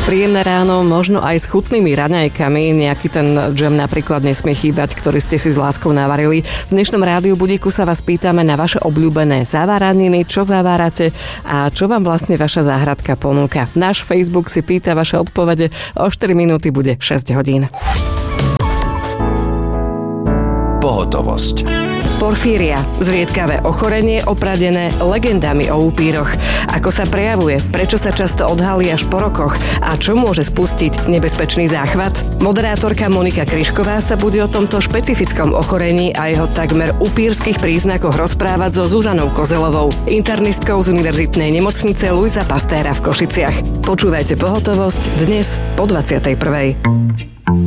Príjemné ráno, možno aj s chutnými raňajkami. Nejaký ten džem napríklad nesmie chýbať, ktorý ste si s láskou navarili. V dnešnom rádiu budíku sa vás pýtame na vaše obľúbené zaváraniny, čo zavárate a čo vám vlastne vaša záhradka ponúka. Náš Facebook si pýta vaše odpovede. O 4 minúty bude 6 hodín. Pohotovosť. Porfíria, zriedkavé ochorenie opradené legendami o upíroch. Ako sa prejavuje, prečo sa často odhalí až po rokoch a čo môže spustiť nebezpečný záchvat? Moderátorka Monika Kryšková sa bude o tomto špecifickom ochorení a jeho takmer upírskych príznakoch rozprávať so Zuzanou Kozelovou, internistkou z Univerzitnej nemocnice Luisa Pastéra v Košiciach. Počúvajte Pohotovosť dnes po 21.